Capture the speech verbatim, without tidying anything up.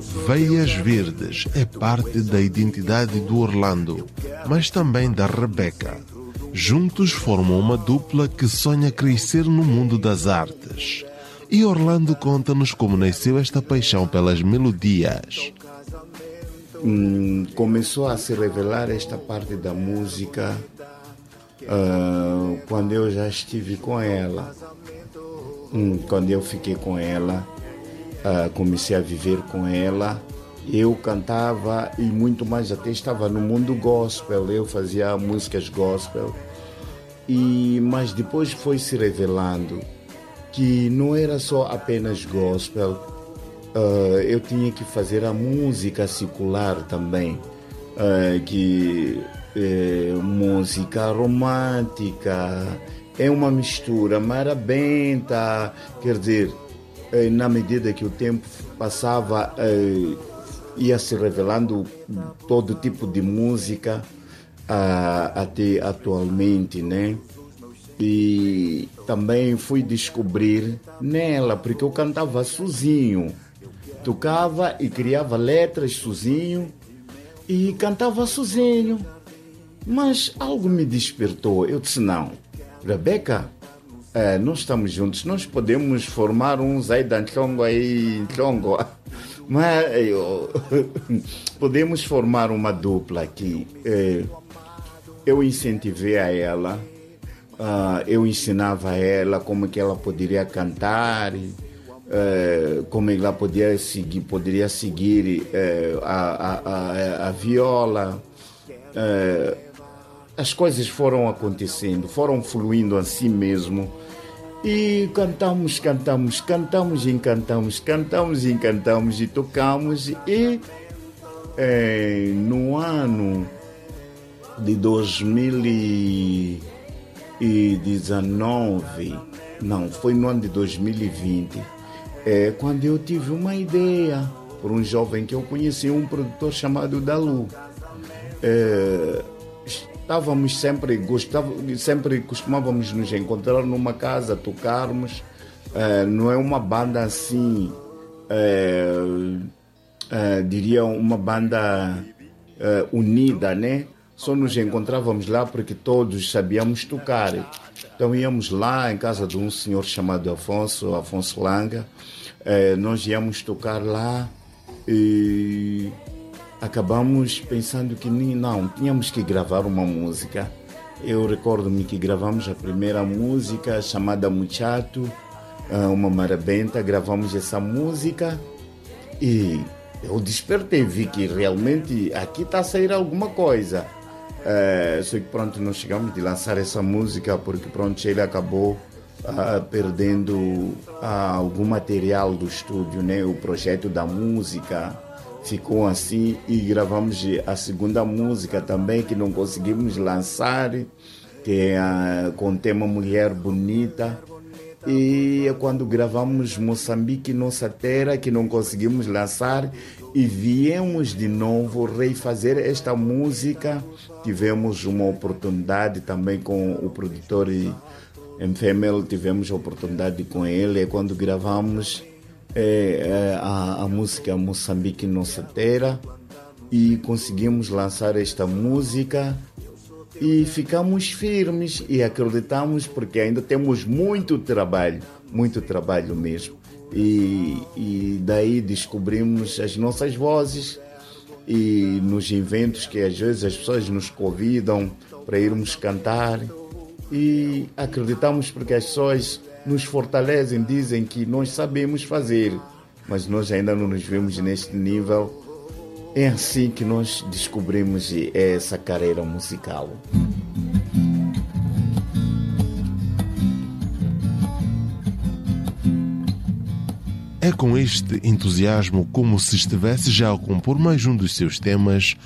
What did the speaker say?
Veias Verdes é parte da identidade do Orlando, mas também da Rebeca. Juntos formam uma dupla que sonha crescer no mundo das artes. E Orlando conta-nos como nasceu esta paixão pelas melodias. Hum, começou a se revelar esta parte da música uh, quando eu já estive com ela. Hum, quando eu fiquei com ela, uh, comecei a viver com ela. Eu cantava e muito mais, até estava no mundo gospel, eu fazia músicas gospel. E, mas depois foi se revelando que não era só apenas gospel, uh, eu tinha que fazer a música secular também, uh, que é música romântica, é uma mistura marabenta, quer dizer, uh, na medida que o tempo passava, uh, ia se revelando todo tipo de música, uh, até atualmente, né? E também fui descobrir nela, porque eu cantava sozinho, tocava e criava letras sozinho e cantava sozinho. Mas algo me despertou. Eu disse, não, Rebeca, é, nós estamos juntos, nós podemos formar um Zaidan Tlongo aí, Tlongo. Mas eu, podemos formar uma dupla aqui. É, eu incentivei a ela. Uh, eu ensinava a ela como que ela poderia cantar, uh, como ela poderia seguir, poderia seguir uh, a, a, a, a viola. Uh, as coisas foram acontecendo, foram fluindo assim mesmo. E cantamos, cantamos, cantamos e cantamos, cantamos e cantamos e tocamos. E uh, no ano de dois mil e dezenove, não, foi no ano de dois mil e vinte, é, quando eu tive uma ideia por um jovem que eu conheci, um produtor chamado Dalu. É, estávamos sempre, gostávamos, sempre costumávamos nos encontrar numa casa, tocarmos. É, não é uma banda assim, é, é, diria uma banda é, unida, né? Só nos encontrávamos lá porque todos sabíamos tocar. Então íamos lá em casa de um senhor chamado Afonso, Afonso Langa. Eh, nós íamos tocar lá e acabamos pensando que não, tínhamos que gravar uma música. Eu recordo-me que gravamos a primeira música chamada Muchato, uma marabenta. Gravamos essa música e eu despertei, vi que realmente aqui está a sair alguma coisa. É, só que pronto, nós chegamos de lançar essa música porque pronto, ele acabou uh, perdendo uh, algum material do estúdio, né? O projeto da música ficou assim e gravamos a segunda música também que não conseguimos lançar, que é uh, com o tema Mulher Bonita. E é quando gravamos Moçambique, Nossa Terra, que não conseguimos lançar, e viemos de novo refazer esta música. Tivemos uma oportunidade também com o produtor M F M L, tivemos a oportunidade com ele, é quando gravamos é, é, a, a música Moçambique, Nossa Terra, e conseguimos lançar esta música. E ficamos firmes e acreditamos porque ainda temos muito trabalho, muito trabalho mesmo. E, e daí descobrimos as nossas vozes e nos eventos que às vezes as pessoas nos convidam para irmos cantar. E acreditamos porque as pessoas nos fortalecem, dizem que nós sabemos fazer, mas nós ainda não nos vemos neste nível. É assim que nós descobrimos essa carreira musical. É com este entusiasmo, como se estivesse já a compor mais um dos seus temas,